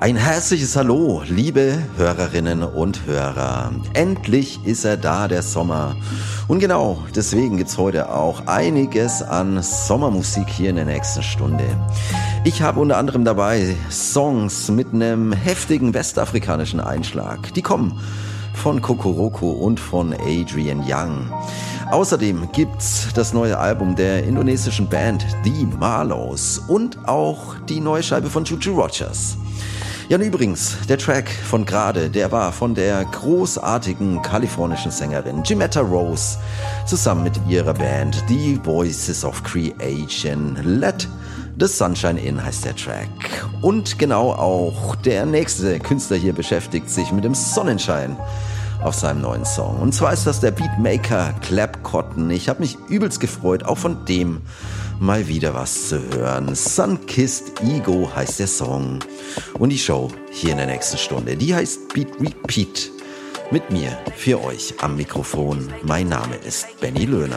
Ein herzliches Hallo, liebe Hörerinnen und Hörer. Endlich ist er da, der Sommer. Und genau, deswegen gibt's heute auch einiges an Sommermusik hier in der nächsten Stunde. Ich habe unter anderem dabei Songs mit einem heftigen westafrikanischen Einschlag. Die kommen von Kokoroko und von Adrian Young. Außerdem gibt's das neue Album der indonesischen Band The Marlows und auch die neue Scheibe von Juju Rogers. Ja, und übrigens, der Track von gerade, der war von der großartigen kalifornischen Sängerin Jimetta Rose zusammen mit ihrer Band The Voices of Creation. Let the Sunshine In heißt der Track. Und genau auch der nächste Künstler hier beschäftigt sich mit dem Sonnenschein auf seinem neuen Song. Und zwar ist das der Beatmaker Clap Cotton. Ich habe mich übelst gefreut, auch von dem mal wieder was zu hören. Sun-Kissed Ego heißt der Song. Und die Show hier in der nächsten Stunde, die heißt Beat Repeat. Mit mir, für euch am Mikrofon. Mein Name ist Benny Löhner.